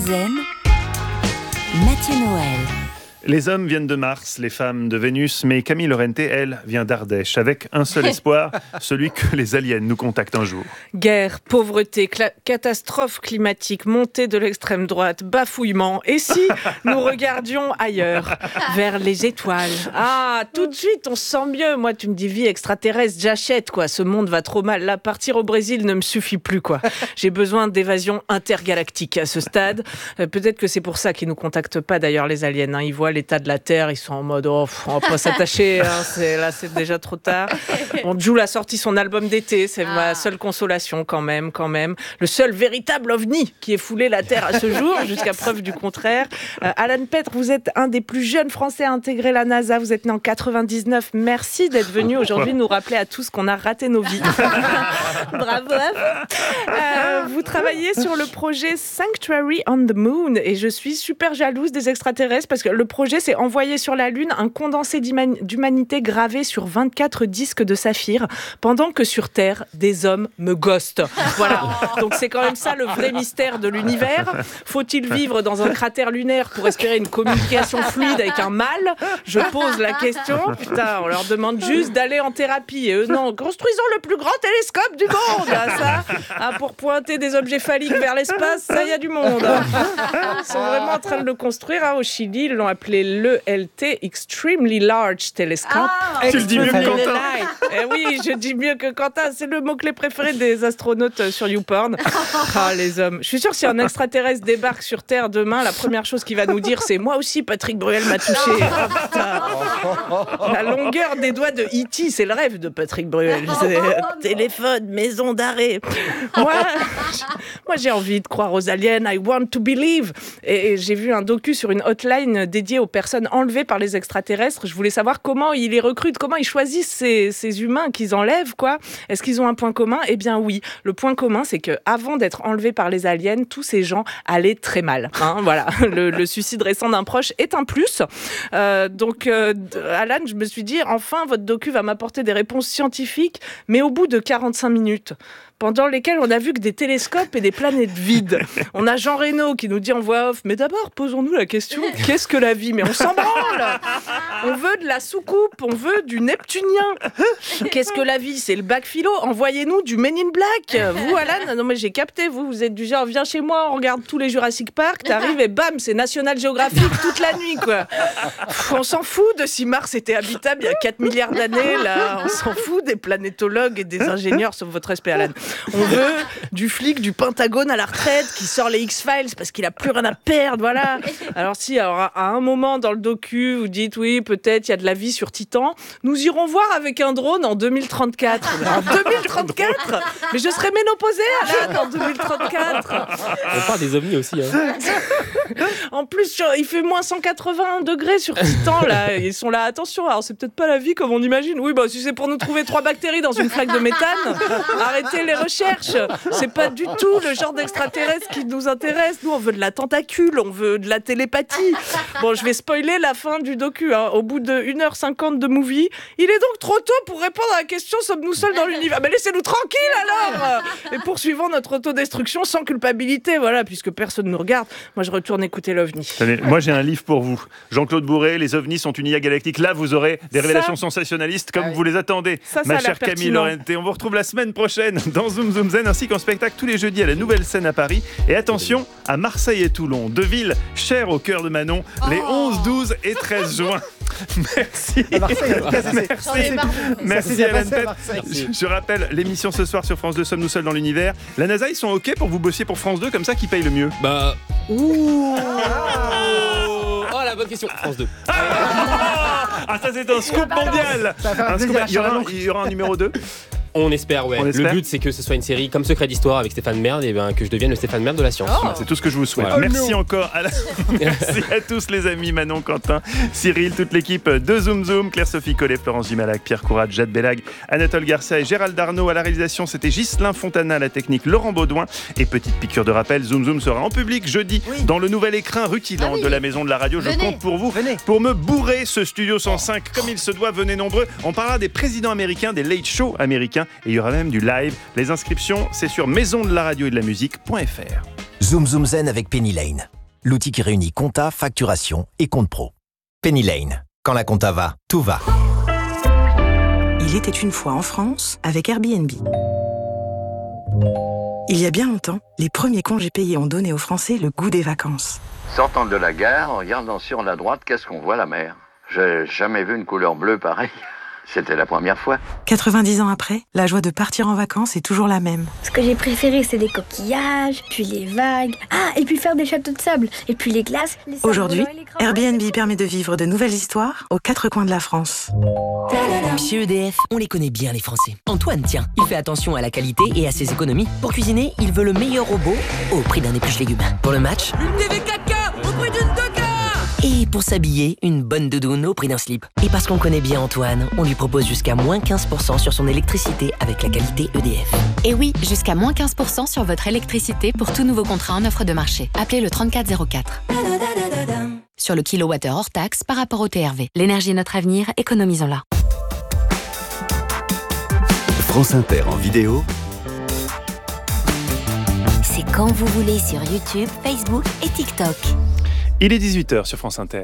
Zen, Mathieu Noël. Les hommes viennent de Mars, les femmes de Vénus, mais Camille Lorente, elle, vient d'Ardèche, avec un seul espoir, celui que les aliens nous contactent un jour. Guerre, pauvreté, catastrophe climatique, montée de l'extrême droite, bafouillement. Et si nous regardions ailleurs, vers les étoiles? Ah, tout de suite, on se sent mieux. Moi, tu me dis vie extraterrestre, j'achète, quoi. Ce monde va trop mal. Là, partir au Brésil ne me suffit plus, quoi. J'ai besoin d'évasion intergalactique à ce stade. Peut-être que c'est pour ça qu'ils nous contactent pas, d'ailleurs, les aliens. Ils voient l'état de la Terre, ils sont en mode on va pas s'attacher, c'est déjà trop tard. Bon, Jul a sorti son album d'été, c'est ma seule consolation quand même. Le seul véritable ovni qui ait foulé la Terre à ce jour, jusqu'à preuve du contraire. Alan Petre, vous êtes un des plus jeunes Français à intégrer la NASA, vous êtes né en 99. Merci d'être venu aujourd'hui nous rappeler à tous qu'on a raté nos vies. Bravo à vous. Vous travaillez sur le projet Sanctuary on the Moon et je suis super jalouse des extraterrestres parce que le projet c'est envoyer sur la Lune un condensé d'humanité gravé sur 24 disques de saphir pendant que sur Terre, des hommes me ghostent. Voilà. Donc c'est quand même ça le vrai mystère de l'univers. Faut-il vivre dans un cratère lunaire pour espérer une communication fluide avec un mâle? Je pose la question. Putain, on leur demande juste d'aller en thérapie. Et eux, non, construisons le plus grand télescope du monde. Pour pointer des objets phalliques vers l'espace, ça y a du monde. Ils sont vraiment en train de le construire au Chili. Ils l'ont appelé l'ELT, Extremely Large Telescope. Tu le dis mieux que Quentin. Oui, je dis mieux que Quentin. C'est le mot-clé préféré des astronautes sur YouPorn. Les hommes. Je suis sûre que si un extraterrestre débarque sur Terre demain, la première chose qu'il va nous dire, c'est « Moi aussi, Patrick Bruel m'a touché. » La longueur des doigts de E.T., c'est le rêve de Patrick Bruel. Téléphone, maison d'arrêt. Moi, j'ai envie de croire aux aliens. I want to believe. Et j'ai vu un docu sur une hotline dédiée aux personnes enlevées par les extraterrestres. Je voulais savoir comment ils les recrutent, comment ils choisissent ces humains qu'ils enlèvent, quoi. Est-ce qu'ils ont un point commun? Eh bien oui. Le point commun, c'est qu'avant d'être enlevés par les aliens, tous ces gens allaient très mal. Voilà. Le suicide récent d'un proche est un plus. Donc, Alan, je me suis dit, enfin, votre docu va m'apporter des réponses scientifiques, mais au bout de 45 minutes, pendant lesquelles on a vu que des télescopes et des planètes vides. On a Jean Reno qui nous dit en voix off, mais d'abord, posons-nous la question, qu'est-ce que la vie? Mais on s'en branle. On veut de la soucoupe, on veut du neptunien. Qu'est-ce que la vie? C'est le bac philo. Envoyez-nous du Men in Black. Vous, Alan? Non, mais j'ai capté, vous êtes du genre, viens chez moi, on regarde tous les Jurassic Park, t'arrives et bam, c'est National Geographic toute la nuit, quoi. On s'en fout de si Mars était habitable il y a 4 milliards d'années, là. On s'en fout des planétologues et des ingénieurs, sauf votre respect, Alan. On veut du flic du Pentagone à la retraite qui sort les X-Files parce qu'il a plus rien à perdre, voilà. Alors à un moment dans le docu, vous dites oui, peut-être il y a de la vie sur Titan. Nous irons voir avec un drone en 2034. En 2034 ? Mais je serai ménopausée, Alan, en 2034. On parle des ovnis aussi. En plus, il fait moins 180 degrés sur Titan, là. Ils sont là, attention, alors c'est peut-être pas la vie comme on imagine. Oui, si c'est pour nous trouver 3 bactéries dans une flaque de méthane, arrêtez les recherches. C'est pas du tout le genre d'extraterrestre qui nous intéresse. Nous, on veut de la tentacule, on veut de la télépathie. Bon, je vais spoiler la fin du docu. Au bout de 1h50 de movie, il est donc trop tôt pour répondre à la question « Sommes-nous seuls dans l'univers ?» Mais laissez-nous tranquilles alors. Et poursuivons notre autodestruction sans culpabilité, voilà, puisque personne ne nous regarde. Moi, je retourne écouter l'OVNI. Allez, moi, j'ai un livre pour vous. Jean-Claude Bourré, Les ovnis sont une IA galactique. Là, vous aurez des révélations sensationnalistes comme vous les attendez. Ma chère Camille Lorente, on vous retrouve la semaine prochaine dans Zoom Zoom Zen, ainsi qu'en spectacle tous les jeudis à la Nouvelle Scène à Paris. Et attention, à Marseille et Toulon, 2 villes chères au cœur de Manon, les 11, 12 et 13 juin. Merci. Merci Alan Petre. Je rappelle l'émission ce soir sur France 2, Sommes-nous seuls dans l'univers. La NASA, ils sont OK pour vous bossiez pour France 2, comme ça, qui paye le mieux? Oh, la bonne question. France 2. Ça c'est un scoop mondial. Il y aura un numéro 2. On espère, ouais. Le but, c'est que ce soit une série comme Secret d'Histoire avec Stéphane Merde, et que je devienne le Stéphane Merde de la science. C'est tout ce que je vous souhaite. Voilà. Merci encore. Merci à tous les amis, Manon, Quentin, Cyril, toute l'équipe de Zoom Zoom, Claire-Sophie Collet, Florence Dumalac, Pierre Courade, Jade Bellag, Anatole Garcia et Gérald Darnaud. À la réalisation, c'était Ghislain Fontana, à la technique, Laurent Baudouin. Et petite piqûre de rappel, Zoom Zoom sera en public jeudi dans le nouvel écrin rutilant de la Maison de la Radio. Je compte pour vous, pour me bourrer ce Studio 105 comme il se doit. Venez nombreux. On parlera des présidents américains, des late shows américains. Et il y aura même du live. Les inscriptions, c'est sur maisondelaradio et de la musique.fr. Zoom Zoom Zen avec Penny Lane. l'outil qui réunit compta, facturation et compte pro. Penny Lane. Quand la compta va, tout va. Il était une fois en France avec Airbnb. Il y a bien longtemps, les premiers congés payés ont donné aux Français le goût des vacances. Sortant de la gare, en regardant sur la droite, qu'est-ce qu'on voit? La mer. J'ai jamais vu une couleur bleue pareille. C'était la première fois. 90 ans après, la joie de partir en vacances est toujours la même. Ce que j'ai préféré, c'est les coquillages, puis les vagues. Ah, et puis faire des châteaux de sable, et puis les glaces. Aujourd'hui, Airbnb permet de vivre de nouvelles histoires aux quatre coins de la France. Chez EDF, on les connaît bien les Français. Antoine, tiens, il fait attention à la qualité et à ses économies. Pour cuisiner, il veut le meilleur robot au prix d'un épluche légumes. Pour le match, une TV 4K au prix d'une 2K. Et pour s'habiller, une bonne doudoune au prix d'un slip. Et parce qu'on connaît bien Antoine, on lui propose jusqu'à moins 15% sur son électricité avec la qualité EDF. Et oui, jusqu'à moins 15% sur votre électricité pour tout nouveau contrat en offre de marché. Appelez le 3404. Sur le kilowattheure hors taxe par rapport au TRV. L'énergie est notre avenir, économisons-la. France Inter en vidéo. C'est quand vous voulez sur YouTube, Facebook et TikTok. Il est 18h sur France Inter.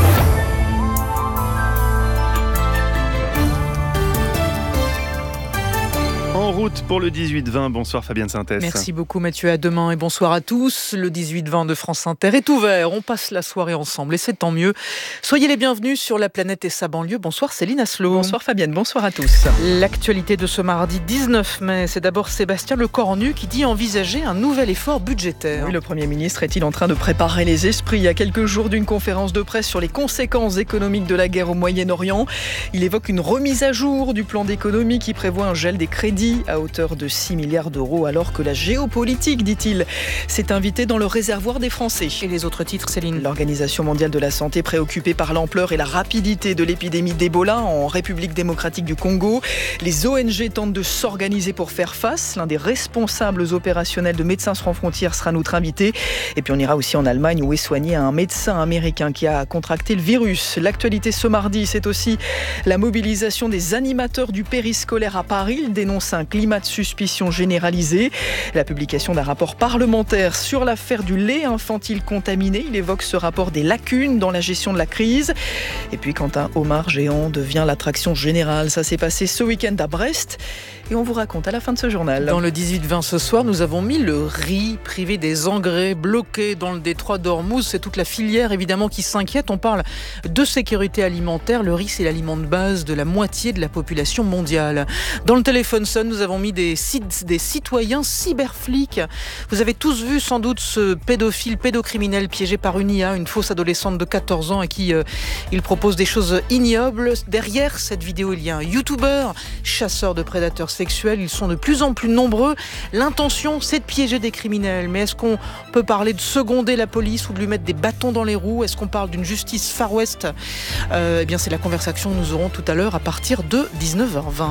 En route pour le 18-20. Bonsoir Fabienne Sintès. Merci beaucoup Mathieu, à demain et bonsoir à tous. Le 18-20 de France Inter est ouvert. On passe la soirée ensemble et c'est tant mieux. Soyez les bienvenus sur La Planète et sa banlieue. Bonsoir Céline Asselot. Bonsoir Fabienne, bonsoir à tous. L'actualité de ce mardi 19 mai, c'est d'abord Sébastien Lecornu qui dit envisager un nouvel effort budgétaire. Oui, le Premier ministre est-il en train de préparer les esprits? Il y a quelques jours d'une conférence de presse sur les conséquences économiques de la guerre au Moyen-Orient. Il évoque une remise à jour du plan d'économie qui prévoit un gel des crédits à hauteur de 6 milliards d'euros alors que la géopolitique, dit-il, s'est invitée dans le réservoir des Français. Et les autres titres, Céline? L'Organisation mondiale de la santé préoccupée par l'ampleur et la rapidité de l'épidémie d'Ebola en République démocratique du Congo. Les ONG tentent de s'organiser pour faire face. L'un des responsables opérationnels de Médecins sans frontières sera notre invité. Et puis on ira aussi en Allemagne où est soigné un médecin américain qui a contracté le virus. L'actualité ce mardi, c'est aussi la mobilisation des animateurs du périscolaire à Paris. Ils dénoncent un climat de suspicion généralisée. La publication d'un rapport parlementaire sur l'affaire du lait infantile contaminé. Il évoque ce rapport des lacunes dans la gestion de la crise. Et puis quand un homard géant devient l'attraction générale, ça s'est passé ce week-end à Brest. Et on vous raconte à la fin de ce journal. Dans le 18-20 ce soir, nous avons mis le riz privé des engrais bloqué dans le détroit d'Ormuz. C'est toute la filière évidemment qui s'inquiète. On parle de sécurité alimentaire. Le riz, c'est l'aliment de base de la moitié de la population mondiale. Dans le téléphone sonne, nous avons mis des citoyens cyberflics. Vous avez tous vu sans doute ce pédocriminel piégé par une IA, une fausse adolescente de 14 ans à qui il propose des choses ignobles. Derrière cette vidéo, il y a un YouTuber, chasseur de prédateurs sexuels. Ils sont de plus en plus nombreux. L'intention, c'est de piéger des criminels. Mais est-ce qu'on peut parler de seconder la police ou de lui mettre des bâtons dans les roues? Est-ce qu'on parle d'une justice Far West? Eh bien, c'est la conversation que nous aurons tout à l'heure à partir de 19h20.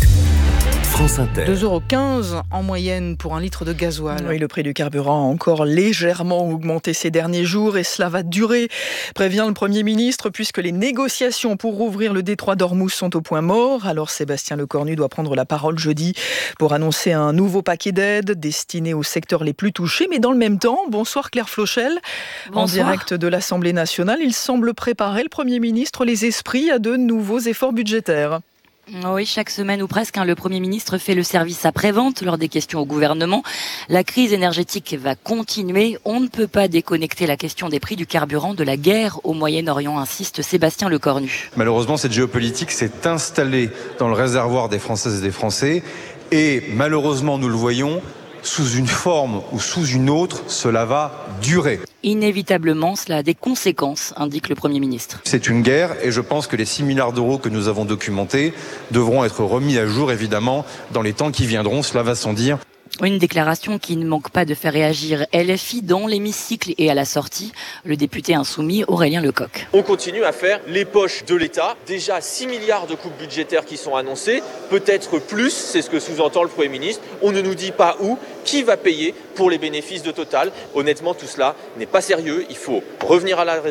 France Inter. 2,15 € en moyenne pour un litre de gasoil. Oui, le prix du carburant a encore légèrement augmenté ces derniers jours et cela va durer, prévient le Premier ministre, puisque les négociations pour rouvrir le détroit d'Ormuz sont au point mort. Alors Sébastien Lecornu doit prendre la parole jeudi pour annoncer un nouveau paquet d'aides destiné aux secteurs les plus touchés. Mais dans le même temps, bonsoir Claire Flochel, en direct de l'Assemblée nationale. Il semble préparer, le Premier ministre, les esprits à de nouveaux efforts budgétaires. Oui, chaque semaine ou presque, le Premier ministre fait le service après-vente lors des questions au gouvernement. La crise énergétique va continuer. On ne peut pas déconnecter la question des prix du carburant de la guerre au Moyen-Orient, insiste Sébastien Lecornu. Malheureusement, cette géopolitique s'est installée dans le réservoir des Françaises et des Français. Et malheureusement, nous le voyons, sous une forme ou sous une autre, cela va durer. Inévitablement, cela a des conséquences, indique le Premier ministre. C'est une guerre et je pense que les 6 milliards d'euros que nous avons documentés devront être remis à jour, évidemment, dans les temps qui viendront, cela va sans dire. Une déclaration qui ne manque pas de faire réagir LFI dans l'hémicycle et à la sortie, le député insoumis Aurélien Lecoq. On continue à faire les poches de l'État. Déjà 6 milliards de coupes budgétaires qui sont annoncées, peut-être plus, c'est ce que sous-entend le Premier ministre. On ne nous dit pas où, qui va payer pour les bénéfices de Total. Honnêtement, tout cela n'est pas sérieux. Il faut revenir à la raison.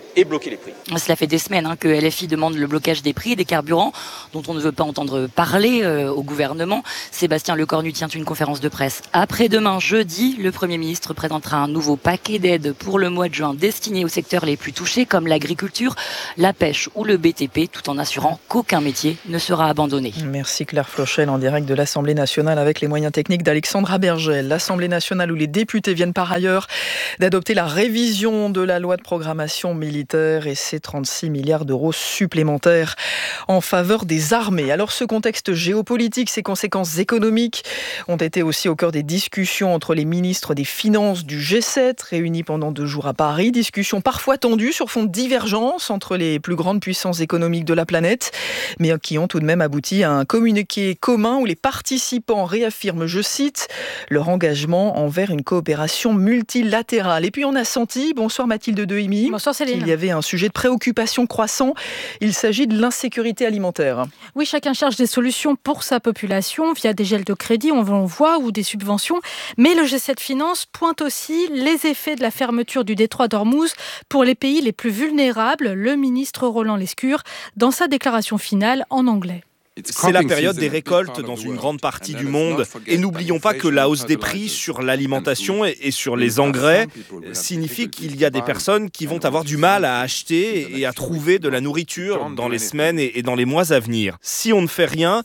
et bloquer les prix. Cela fait des semaines que LFI demande le blocage des prix des carburants dont on ne veut pas entendre parler au gouvernement. Sébastien Lecornu tient une conférence de presse après-demain, jeudi. Le Premier ministre présentera un nouveau paquet d'aides pour le mois de juin destiné aux secteurs les plus touchés comme l'agriculture, la pêche ou le BTP, tout en assurant qu'aucun métier ne sera abandonné. Merci Claire Flochel en direct de l'Assemblée nationale avec les moyens techniques d'Alexandra Bergel. L'Assemblée nationale où les députés viennent par ailleurs d'adopter la révision de la loi de programmation militaire et ses 36 milliards d'euros supplémentaires en faveur des armées. Alors ce contexte géopolitique, ses conséquences économiques ont été aussi au cœur des discussions entre les ministres des Finances du G7 réunis pendant 2 jours à Paris. Discussions parfois tendues sur fond de divergence entre les plus grandes puissances économiques de la planète, mais qui ont tout de même abouti à un communiqué commun où les participants réaffirment, je cite, leur engagement envers une coopération multilatérale. Et puis on a senti, bonsoir Mathilde Dehimi. Bonsoir Céline. Il y avait un sujet de préoccupation croissant. Il s'agit de l'insécurité alimentaire. Oui, chacun cherche des solutions pour sa population via des gels de crédit, on voit, ou des subventions. Mais le G7 Finances pointe aussi les effets de la fermeture du détroit d'Ormuz pour les pays les plus vulnérables. Le ministre Roland Lescure dans sa déclaration finale en anglais. C'est la période des récoltes dans une grande partie du monde. Et n'oublions pas que la hausse des prix sur l'alimentation et sur les engrais signifie qu'il y a des personnes qui vont avoir du mal à acheter et à trouver de la nourriture dans les semaines et dans les mois à venir. Si on ne fait rien,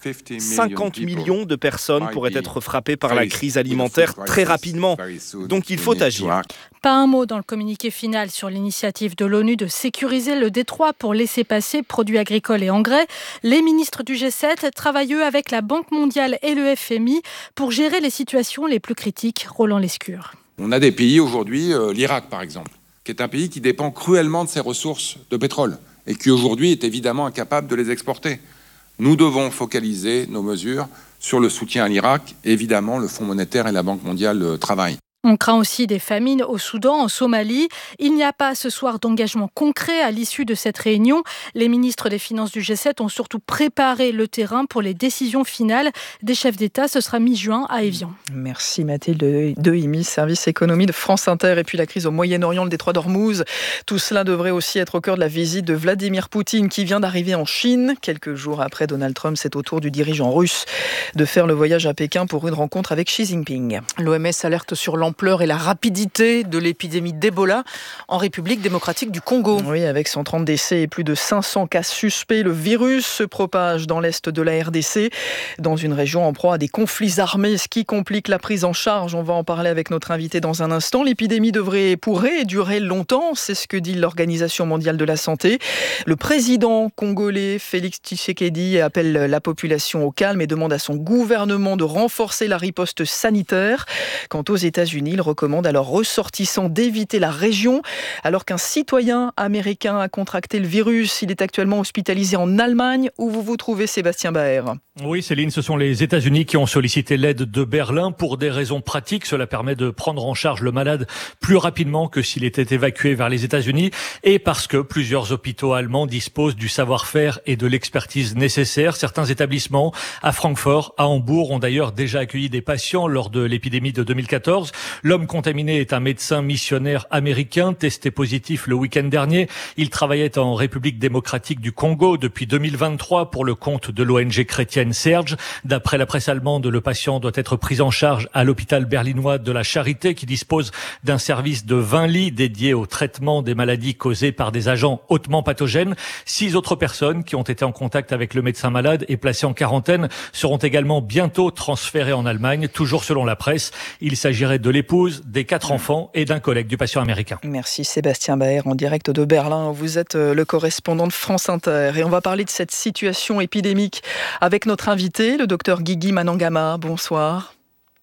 50 millions de personnes pourraient être frappées par la crise alimentaire très rapidement. Donc il faut agir. Pas un mot dans le communiqué final sur l'initiative de l'ONU de sécuriser le détroit pour laisser passer produits agricoles et engrais. Les ministres du G7 travaillent eux avec la Banque mondiale et le FMI pour gérer les situations les plus critiques. Roland Lescure. On a des pays aujourd'hui, l'Irak par exemple, qui est un pays qui dépend cruellement de ses ressources de pétrole et qui aujourd'hui est évidemment incapable de les exporter. Nous devons focaliser nos mesures sur le soutien à l'Irak. Évidemment, le Fonds monétaire et la Banque mondiale travaillent. On craint aussi des famines au Soudan, en Somalie. Il n'y a pas ce soir d'engagement concret à l'issue de cette réunion. Les ministres des Finances du G7 ont surtout préparé le terrain pour les décisions finales des chefs d'État. Ce sera mi-juin à Évian. Merci Mathilde Dehimi, service économie de France Inter. Et puis la crise au Moyen-Orient, le détroit d'Ormuz. Tout cela devrait aussi être au cœur de la visite de Vladimir Poutine qui vient d'arriver en Chine. Quelques jours après Donald Trump, c'est au tour du dirigeant russe de faire le voyage à Pékin pour une rencontre avec Xi Jinping. L'OMS alerte sur l'ampleur et la rapidité de l'épidémie d'Ebola en République démocratique du Congo. Oui, avec 130 décès et plus de 500 cas suspects, le virus se propage dans l'est de la RDC, dans une région en proie à des conflits armés, ce qui complique la prise en charge. On va en parler avec notre invité dans un instant. L'épidémie pourrait durer longtemps, c'est ce que dit l'Organisation mondiale de la santé. Le président congolais Félix Tshisekedi appelle la population au calme et demande à son gouvernement de renforcer la riposte sanitaire. Quant aux États-Unis, il recommande à leurs ressortissants d'éviter la région. Alors qu'un citoyen américain a contracté le virus, il est actuellement hospitalisé en Allemagne. Où vous vous trouvez, Sébastien Baer? Oui, Céline, ce sont les États-Unis qui ont sollicité l'aide de Berlin pour des raisons pratiques. Cela permet de prendre en charge le malade plus rapidement que s'il était évacué vers les États-Unis et parce que plusieurs hôpitaux allemands disposent du savoir-faire et de l'expertise nécessaires. Certains établissements à Francfort, à Hambourg ont d'ailleurs déjà accueilli des patients lors de l'épidémie de 2014. L'homme contaminé est un médecin missionnaire américain testé positif le week-end dernier. Il travaillait en République démocratique du Congo depuis 2023 pour le compte de l'ONG chrétienne Serge. D'après la presse allemande, le patient doit être pris en charge à l'hôpital berlinois de la Charité qui dispose d'un service de 20 lits dédiés au traitement des maladies causées par des agents hautement pathogènes. 6 autres personnes qui ont été en contact avec le médecin malade et placées en quarantaine seront également bientôt transférées en Allemagne. Toujours selon la presse, il s'agirait de l'épouse, des 4 enfants et d'un collègue du patient américain. Merci Sébastien Baer en direct de Berlin. Vous êtes le correspondant de France Inter et on va parler de cette situation épidémique avec notre invité, le docteur Guigui Manangama. Bonsoir.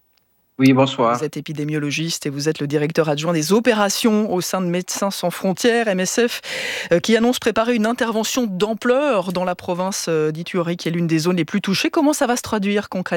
Oui, bonsoir. Vous êtes épidémiologiste et vous êtes le directeur adjoint des opérations au sein de Médecins sans frontières, MSF, qui annonce préparer une intervention d'ampleur dans la province d'Ituri, qui est l'une des zones les plus touchées. Comment ça va se traduire concrètement ?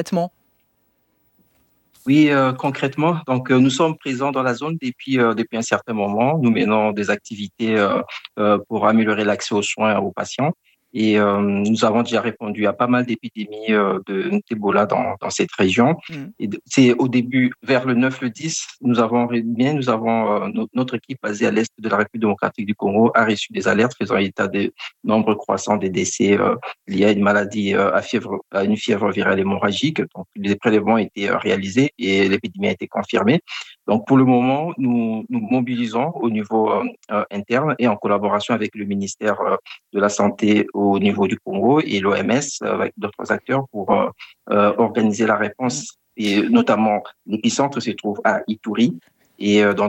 Oui, concrètement, donc nous sommes présents dans la zone depuis un certain moment. Nous menons des activités pour améliorer l'accès aux soins aux patients. Et nous avons déjà répondu à pas mal d'épidémies d'Ebola dans cette région. Et c'est au début, vers le 9, le 10, notre équipe basée à l'est de la République démocratique du Congo a reçu des alertes faisant état des nombres croissants des décès liés à une maladie, à une fièvre virale hémorragique. Donc, les prélèvements ont été réalisés et l'épidémie a été confirmée. Donc, pour le moment, nous mobilisons au niveau interne et en collaboration avec le ministère de la Santé au niveau du Congo et l'OMS avec d'autres acteurs pour organiser la réponse. Et notamment, l'épicentre se trouve à Ituri. Et dans